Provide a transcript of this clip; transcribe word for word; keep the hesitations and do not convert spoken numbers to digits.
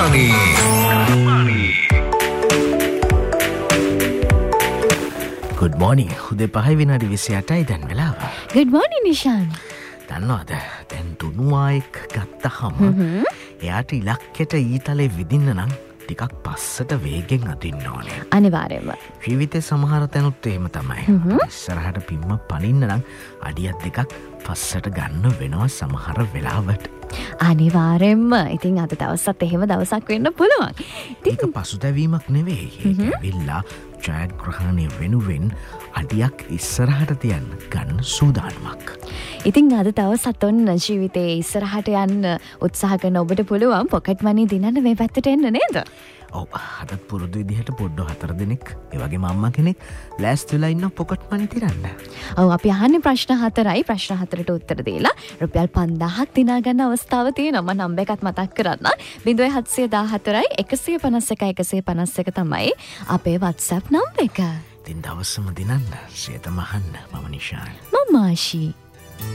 Good morning. උදේ පහයි විනාඩි විසි අටයි දැන් වෙලාව. Good morning Nishan. දන්නවද දැන් තුනුවායෙක් ගත්තහම එයාට ඉලක්කයට ඊතලේ විදින්න නම් ටිකක් පස්සට වේගෙන් අදින්න ඕනේ. අනිවාර්යයෙන්ම. ජීවිතේ සමහර තැනුත් එහෙම තමයි. ඉස්සරහට පිම්ම පනින්න නම් අඩියක් දෙකක් පස්සට ගන්න වෙනවා සමහර වෙලාවට. අනිවාර්යෙන්ම. ඉතින් අද දවසත් එහෙම දවසක් වෙන්න පුළුවන්. ඒක පසුතැවීමක් නෙවෙයි. ඒක ඇවිල්ලා ජයග්‍රහණය වෙනුවෙන් අඩියක් ඉස්සරහට තියන්න ගන්න සූදානමක්. ඉතින් අද දවසත් ඔන්න ජීවිතේ ඉස්සරහට යන්න උත්සාහ කරන ඔබට පුළුවන් පොකට් මනි දිනන්න මේ පැත්තට එන්න නේද? ඔව් අදත් පුරුදු විදිහට පොඩ්ඩෝ හතර දෙනෙක් ඒ වගේම අම්මා කෙනෙක් ලෑස්ති වෙලා ඉන්න පොකට් මනි දිනන්න. ඔව් අපි අහන්නේ ප්‍රශ්න හතරයි. ප්‍රශ්න හතරට උත්තර දීලා රුපියල් පන්දාහක් දිනා ගන්න අවස්ථාව තියෙනවා. මම නම්බර් එකත් මතක් කරන්න. ज़ीरो सात एक चार එකසිය පනස් එක එකසිය පනස් එක තමයි අපේ WhatsApp නම්බර එක. දින් දවසම දිනන්න සියත මහන්න මම නිෂාන්. මම ආශී.